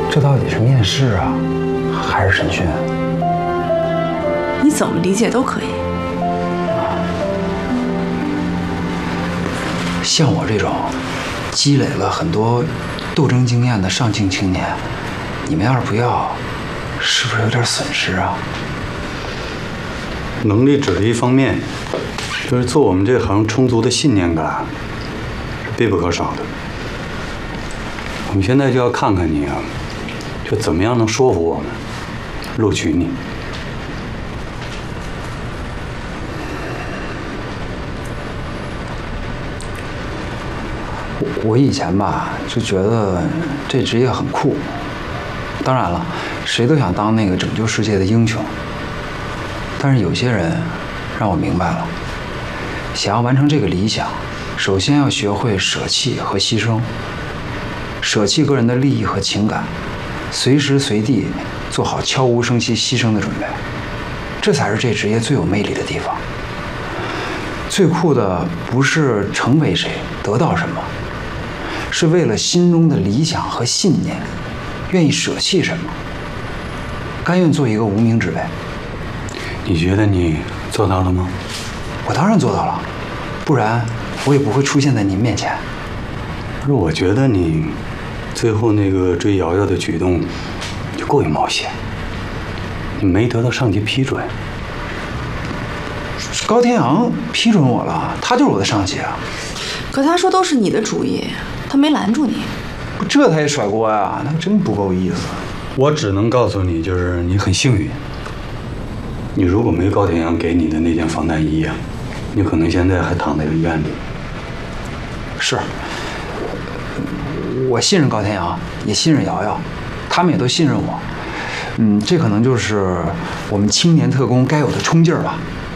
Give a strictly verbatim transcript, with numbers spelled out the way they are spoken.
这到底是面试啊，还是审讯？ 你怎么理解都可以。 像我这种积累了很多斗争经验的上进青年，你们要是不要，是不是有点损失啊？ 能力只是一方面，就是做我们这行充足的信念感是必不可少的。我们现在就要看看你啊，就怎么样能说服我们录取你。 我以前吧就觉得这职业很酷，当然了，谁都想当那个拯救世界的英雄。但是有些人让我明白了，想要完成这个理想，首先要学会舍弃和牺牲，舍弃个人的利益和情感，随时随地做好悄无声息牺牲的准备，这才是这职业最有魅力的地方。最酷的不是成为谁，得到什么，是为了心中的理想和信念，愿意舍弃什么，甘愿做一个无名之辈。 你觉得你做到了吗？ 我当然做到了，不然我也不会出现在您面前。 可是我觉得你最后那个追瑶瑶的举动就过于冒险，你没得到上级批准。 高天阳批准我了，他就是我的上级啊。 可他说都是你的主意，他没拦住你。 这他也甩锅呀，那真不够意思。 我只能告诉你，就是你很幸运。你如果没高天阳给你的那件防弹衣啊，你可能现在还躺在医院里。 是，我信任高天阳，也信任瑶瑶，他们也都信任我。嗯，这可能就是我们青年特工该有的冲劲儿吧。